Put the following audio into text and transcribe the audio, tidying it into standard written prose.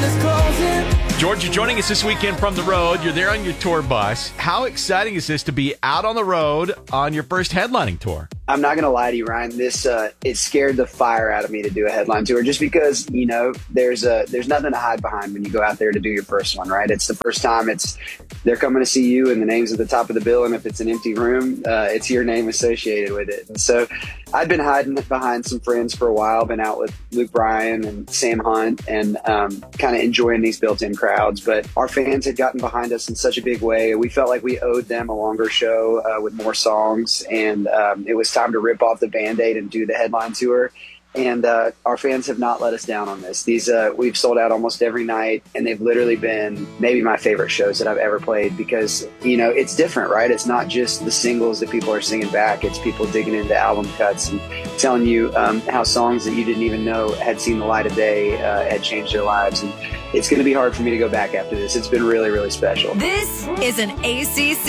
George, you're joining us this weekend from the road. You're there on your tour bus. How exciting is this to be out on the road on your first headlining tour? I'm not going to lie to you, Ryan. This it scared the fire out of me to do a headline tour, just because, you know, there's nothing to hide behind when you go out there to do your first one, right? It's the first time. They're coming to see you, and the name's at the top of the bill. And if it's an empty room, it's your name associated with it. And so I'd been hiding behind some friends for a while. Been out with Luke Bryan and Sam Hunt, and kind of enjoying these built-in crowds. But our fans had gotten behind us in such a big way. We felt like we owed them a longer show with more songs, and it was time to rip off the Band-Aid and do the headline tour. And our fans have not let us down on this. We've sold out almost every night, and they've literally been maybe my favorite shows that I've ever played, because, you know, it's different, right? It's not just the singles that people are singing back. It's people digging into album cuts and telling you how songs that you didn't even know had seen the light of day had changed their lives. And it's going to be hard for me to go back after this. It's been really, really special. This is an ACC